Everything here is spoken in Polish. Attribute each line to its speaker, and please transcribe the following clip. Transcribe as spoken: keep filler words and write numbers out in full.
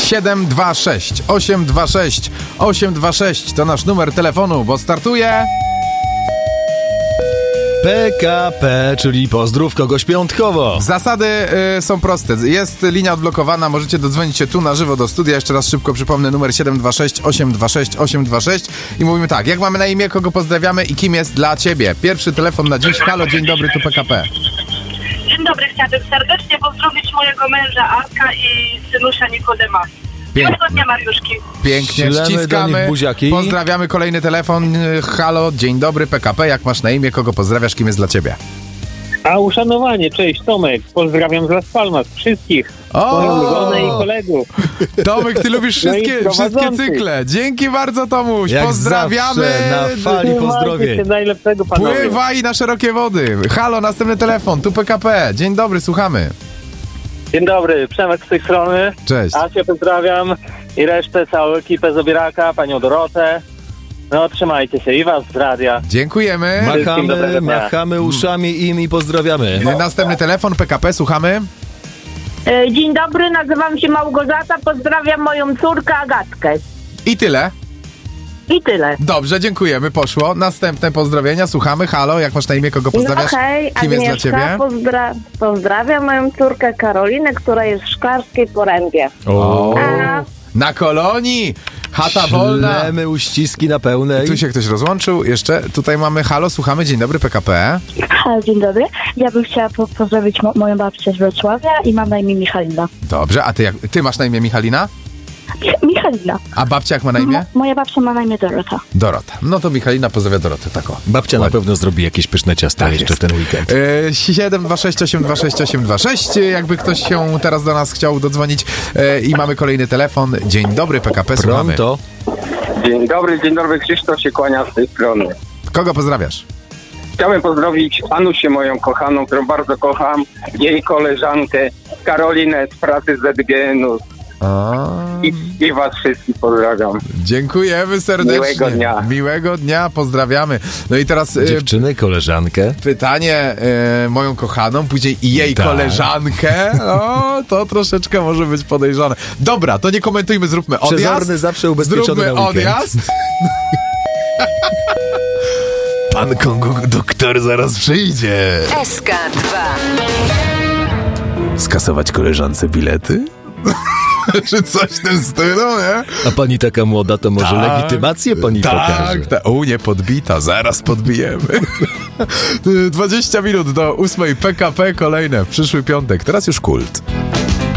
Speaker 1: siedem dwa sześć osiem dwa sześć osiem dwa sześć to nasz numer telefonu, bo startuje...
Speaker 2: P K P, czyli pozdrów kogoś piątkowo.
Speaker 1: Zasady y, są proste. Jest linia odblokowana, możecie dodzwonić się tu na żywo do studia. Jeszcze raz szybko przypomnę numer siedem dwa sześć osiem dwa sześć osiem dwa sześć i mówimy tak, jak mamy na imię, kogo pozdrawiamy i kim jest dla ciebie. Pierwszy telefon na dziś. Halo, dzień dobry, tu P K P.
Speaker 3: Dzień dobry, chciałabym serdecznie pozdrowić mojego męża Arka i synusia Nikodema. Miłego dnia, Mariuszki.
Speaker 1: Pięknie,
Speaker 2: Ślemy
Speaker 1: ściskamy.
Speaker 2: do nich buziaki.
Speaker 1: Pozdrawiamy, kolejny telefon. Halo, dzień dobry, P K P. Jak masz na imię, kogo pozdrawiasz, kim jest dla ciebie?
Speaker 4: A uszanowanie, cześć, Tomek. Pozdrawiam z Las Palmas wszystkich.
Speaker 1: O!
Speaker 4: Moją żonę i kolegów.
Speaker 1: Tomek, ty lubisz
Speaker 4: No i
Speaker 1: wszystkie, wszystkie
Speaker 4: prowadzący.
Speaker 1: cykle. Dzięki bardzo, Tomuś.
Speaker 2: Jak
Speaker 1: Pozdrawiamy.
Speaker 2: zawsze, na fali pozdrowień.
Speaker 4: Trzymajcie się, najlepszego, panowie.
Speaker 1: Pływaj na szerokie wody. Halo, następny telefon. Tu P K P. Dzień dobry, słuchamy.
Speaker 4: Dzień dobry, Przemek z tej strony.
Speaker 1: Cześć.
Speaker 4: Asię pozdrawiam i resztę, całą ekipę z Obieraka, panią Dorotę. No, trzymajcie się i was z radia.
Speaker 1: Dziękujemy.
Speaker 4: Wszystkim
Speaker 2: Machamy,
Speaker 4: dobrego dnia.
Speaker 2: machamy uszami im i pozdrawiamy.
Speaker 1: Następny telefon, P K P, słuchamy.
Speaker 3: E, Dzień dobry, nazywam się Małgorzata, pozdrawiam moją córkę Agatkę.
Speaker 1: I tyle.
Speaker 3: I tyle.
Speaker 1: Dobrze, dziękujemy, poszło. Następne pozdrowienia, słuchamy. Halo, jak masz na imię, kogo pozdrawiasz?
Speaker 5: No hej,
Speaker 1: Kim jest dla
Speaker 5: Agnieszka,
Speaker 1: ciebie?
Speaker 5: Pozdra- pozdrawiam moją córkę Karolinę, która jest w Szklarskiej Porębie.
Speaker 2: O,
Speaker 5: A,
Speaker 1: Na kolonii! Chata wolna!
Speaker 2: ślemy uściski na pełnej.
Speaker 1: Tu się ktoś rozłączył. Jeszcze tutaj mamy halo, słuchamy. Dzień dobry, P K P.
Speaker 5: halo, dzień dobry. Ja bym chciała po- pozdrowić mo- moją babcię z Wrocławia i mam na imię Michalina.
Speaker 1: Dobrze, a ty, jak, ty masz na imię Michalina?
Speaker 5: Mi- Michalina.
Speaker 1: A babcia jak ma na imię?
Speaker 5: Mo- moja babcia ma na imię Dorota.
Speaker 1: Dorota. No to Michalina pozdrawia Dorotę, tako.
Speaker 2: Babcia na
Speaker 1: Ładnie.
Speaker 2: pewno zrobi jakieś pyszne ciasta
Speaker 1: Tak
Speaker 2: jeszcze
Speaker 1: jest.
Speaker 2: w ten weekend.
Speaker 1: E, siedem dwa sześć osiem dwa sześć osiem dwa sześć, jakby ktoś się teraz do nas chciał dodzwonić. E, I mamy kolejny telefon. Dzień dobry, P K P, słuchamy.
Speaker 2: Pronto.
Speaker 6: Dzień dobry, dzień dobry, Krzysztof się kłania z tej strony.
Speaker 1: Kogo pozdrawiasz?
Speaker 6: Chciałem pozdrowić Anusię, moją kochaną, którą bardzo kocham, jej koleżankę Karolinę z pracy z Z G N-u
Speaker 1: A,
Speaker 6: i, i was wszystkich pozdrawiam.
Speaker 1: dziękujemy serdecznie.
Speaker 6: Miłego dnia.
Speaker 1: Miłego dnia, pozdrawiamy. No i teraz e,
Speaker 2: Dziewczyny, koleżankę.
Speaker 1: pytanie e, moją kochaną, później i jej
Speaker 2: Tak.
Speaker 1: koleżankę. O, to troszeczkę może być podejrzane. Dobra, to nie komentujmy, zróbmy odjazd.
Speaker 2: Przezorny zawsze ubezpieczony
Speaker 1: Zróbmy
Speaker 2: na weekend.
Speaker 1: odjazd. Pan Kongo doktor zaraz przyjdzie.
Speaker 7: S K dwa.
Speaker 1: Skasować koleżance bilety? Czy coś w tym stylu, nie?
Speaker 2: A pani taka młoda, to może
Speaker 1: Tak,
Speaker 2: legitymację pani
Speaker 1: tak,
Speaker 2: pokaże.
Speaker 1: Tak, u nie podbita, zaraz podbijemy. dwadzieścia minut do ósmej P K P, kolejne w przyszły piątek, teraz już kult.